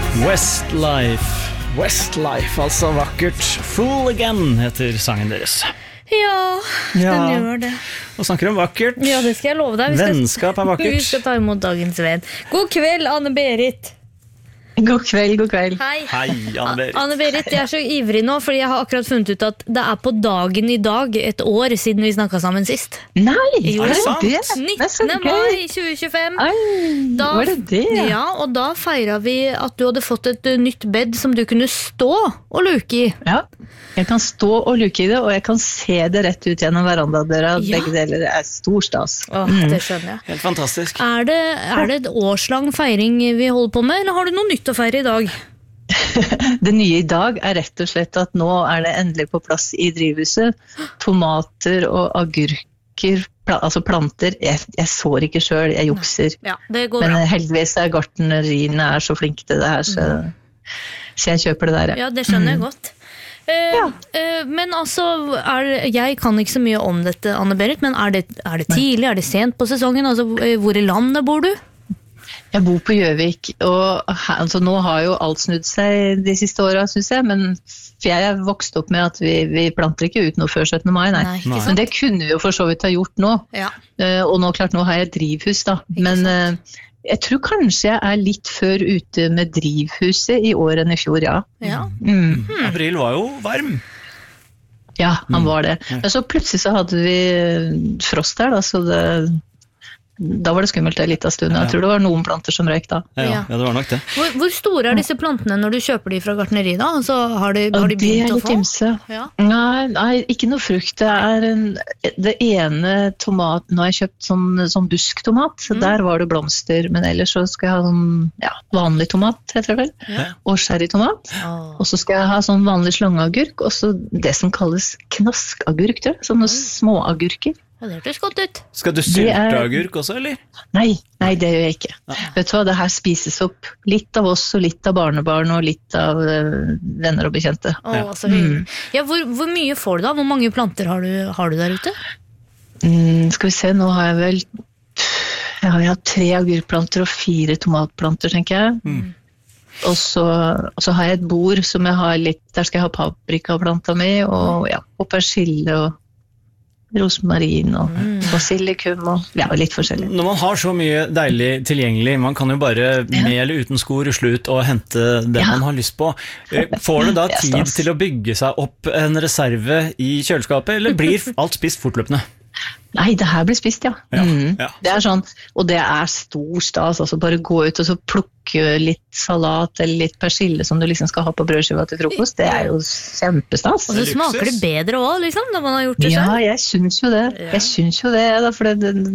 Westlife, altså vakkert. Fool Again heter sangen deres. Ja, den gjør det. Og snakker om vakkert. Ja, det skal jeg love deg. Vennskap er vakkert. Vi skal ta imot dagens venn. God kveld, Anne-Berit. God kveld. Hei. Hei, Anne-Berit. Anne-Berit, jeg er så ivrig nå, fordi jeg har akkurat funnet ut at det er på dagen i dag et år siden vi snakket sammen sist. Nei, Jo, var det sant? det? 19. mai 2025. Var det det? Ja, og da feiret vi at du hadde fått et nytt bed som du kunne stå og luke i. Ja, jeg kan stå og luke i det, og jeg kan se det rett ut gjennom verandadøra. Ja. Begge deler er stor stas. Det skjønner jeg. Helt fantastisk. Er det et årslang feiring vi holder på med, eller har du noe nytt å feire i dag? Det nye i dag er rett og slett at nå er det endelig på plass i drivhuset. Tomater og agurker, altså planter. Jeg sår ikke selv, jeg jukser. Ja, det går Men bra. heldigvis er gartneriene så flinke til det her, så jeg kjøper det der. Ja, det skjønner jeg godt. Men altså, jeg kan ikke så mye om dette, Anne-Berit, men er det tidlig, er det sent på sesongen? Altså, hvor i landet bor du? Jeg bor på Gjøvik, og altså, nå har jo alt snudd seg de siste årene, synes jeg, men for jeg er vokst opp med at vi planter ikke ut noe før 17. mai, nei. Ikke sant? Men det kunne vi jo for så vidt ha gjort nå, Ja. og nå har jeg et drivhus da, men jeg tror kanskje jeg er litt før ute med drivhuset i år enn i fjor, ja. Ja. April var jo varm. Ja, han var det. Men så plutselig så hadde vi frost der da, så da var det skummelt en liten stund. Jeg tror det var noen planter som røyk da. Ja, det var nok det. Hvor store er disse plantene når du kjøper de fra gartneri da? Altså, har de Og det begynt er å litt få? ymse. Ja. Nei, ikke noe frukt. Det ene tomat, nå har jeg kjøpt sånn busktomat, der var det blomster, men ellers så skal jeg ha sånn, vanlig tomat, heter det vel, og sherrytomat, og så skal jeg ha sånn vanlig slangeagurk, og så det som kalles knaskagurk, tror jeg, sånne småagurker. Ja, det hørtes godt ut. Skal du sylte agurk også, eller? Nei, det gjør jeg ikke. Vet du hva, det her spises opp litt av oss, og litt av barnebarn, og litt av venner og bekjente. Så hyggelig. Ja, hvor mye får du da? Hvor mange planter har du der ute? Skal vi se, nå har jeg vel jeg har 3 agurkplanter og 4 tomatplanter, tenker jeg. Og så har jeg et bord som jeg har litt, der skal jeg ha paprikaplanta mi, og persille og rosmarin og basilikum og litt forskjellig. Når man har så mye deilig tilgjengelig, man kan jo bare med eller uten sko rusle ut og hente det man har lyst på. Får du da tid til å bygge seg opp en reserve i kjøleskapet, eller blir alt spist fortløpende? Nei, det her blir spist, ja. Ja. Det er sånn, og det er stor stas, altså bare gå ut og så plukke litt salat eller litt persille som du liksom skal ha på brødskiva til frokost, det er jo kjempestas. Og så smaker det bedre også, liksom, når man har gjort det selv. Ja, jeg synes jo det. Da, for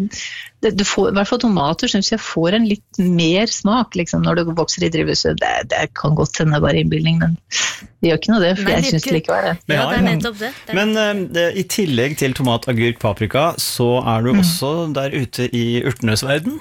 du får, i hvert fall tomater synes jeg får en litt mer smak, liksom, når du vokser i drivhuset. Det kan godt hende bare innbildning, men det gjør ikke noe det, for jeg synes det likevel det. Ja, det er nettopp det. Men i tillegg til tomat, agurk, paprika, så er du også der ute i urtenes verden?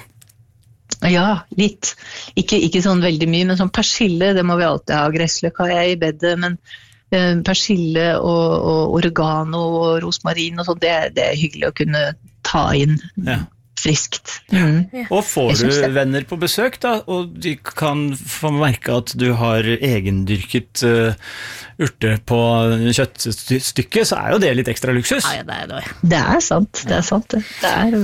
Ja, litt. Ikke sånn veldig mye, men sånn persille, det må vi alltid ha. Gressløk har jeg i bedet, men persille og oregano og rosmarin og sånt, det er hyggelig å kunne ta inn friskt. Og får du venner på besøk da, og de kan få merke at du har egendyrket urter på kjøttstykket, så er jo det litt ekstra luksus. Ja, det er det. Det er sant, det er